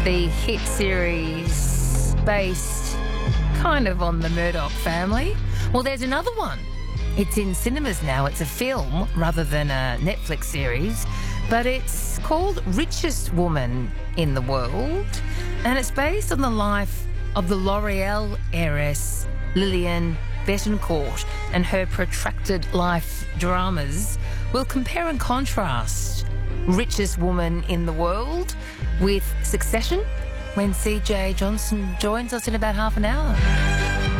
the hit series based kind of on the Murdoch family. Well, there's another one. It's in cinemas now. It's a film rather than a Netflix series, but it's called Richest Woman in the World, and it's based on the life of the L'Oreal heiress Lillian Bettencourt, and her protracted life dramas will compare and contrast Richest Woman in the World with Succession when CJ Johnson joins us in about half an hour.